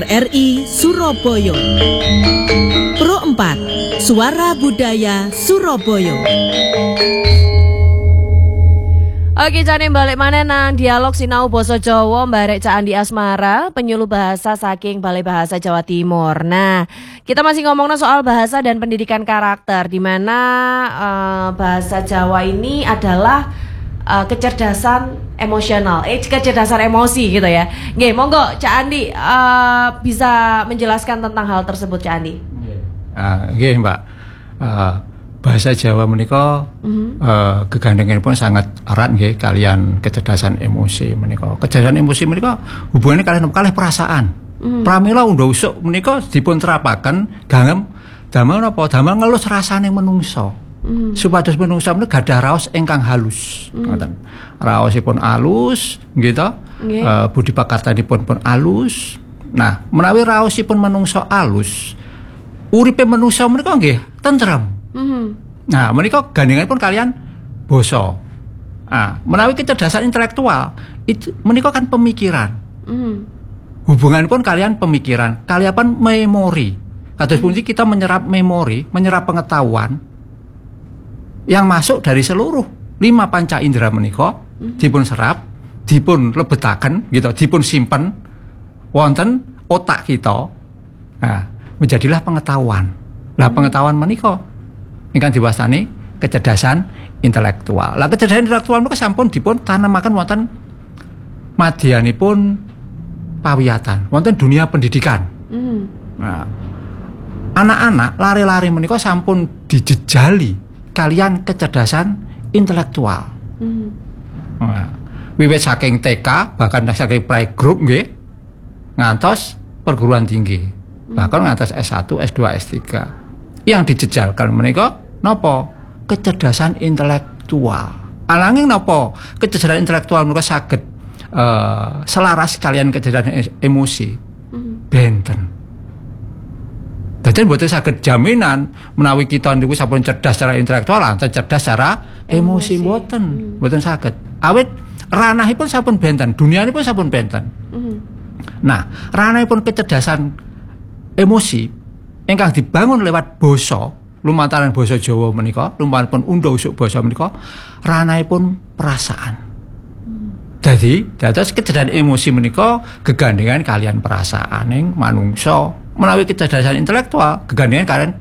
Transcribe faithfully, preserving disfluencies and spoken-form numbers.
R I Surabaya. Pro empat, Suara Budaya Surabaya. Oke, jane balik maneh nang dialog sinau basa Jawa barek Cak Andi Asmara, penyuluh bahasa saking Balai Bahasa Jawa Timur. Nah, kita masih ngomongin soal bahasa dan pendidikan karakter, di mana uh, bahasa Jawa ini adalah uh, kecerdasan emosional, eh kecerdasan emosi gitu ya. Nggih, monggo Cak Andi uh, bisa menjelaskan tentang hal tersebut, Cak Andi. Nggih, uh, Mbak. Uh, Bahasa Jawa menika mm-hmm. uh, gegandenganipun sangat erat nggih kalian kecerdasan emosi menika. Kecerdasan emosi menika hubungannya kalian kalih perasaan. Mm-hmm. Pramila undha usuk menika dipun terapaken gangem damel napa? Damel ngelus rasane menungso. Mm-hmm. Supados menungso menika gadah raos ingkang halus. Ngoten. Mm-hmm. Raosipun alus nggih to. Okay. Uh, budi pakartanipun pun alus. Nah, menawi raosipun menungso alus, uripe menungso menika nggih tentrem. Mm-hmm. Nah, menika gandengan pun kalian basa. Nah, menawi kecerdasan intelektual itu menika kan pemikiran. Mm-hmm. Hubungan pun kalian pemikiran, kalian pun memori. Kados pundi kita menyerap memori, menyerap pengetahuan yang masuk dari seluruh lima panca indera menika, mm-hmm. dipun serap, dipun lebetaken gitu, dipun simpen wonten otak kita. Nah, menjadilah pengetahuan. Lah pengetahuan menika ingkang diwastani kecerdasan intelektual. Lah kecerdasan intelektual menika sampun dipun tanamaken wonten madyanipun pawiyatan, wonten dunia pendidikan. Mm. Nah, anak-anak lari-lari menika sampun dijejali kalian kecerdasan intelektual. Mm. Nah, wiwit saking T K bahkan saking playgroup nggih ngantos perguruan tinggi. Mm. Bahkan ngantos S satu, S dua, S tiga. Yang dijejalkan menika napa? Kecerdasan intelektual. Ananging napa? Kecerdasan intelektual menika saged uh, selaras kalian kecerdasan emosi. Mm-hmm. Benten. Dadi mboten saged jaminan menawi kita niku sampun cerdas secara intelektual lan cerdas secara emosi mboten. Mm-hmm. Mboten saged. Awit ranahipun sampun benten, dunianipun sampun benten. Mm-hmm. Nah, ranahipun kecerdasan emosi ingkang dibangun lewat basa lumantaran basa Jawa menika, lumantaran undha usuk basa menika, ranahipun perasaan. Dadi, dados kecerdasan emosi menika gegandengan kalian perasaaning manungsa. Menawi kecerdasan intelektual gegandengan kalian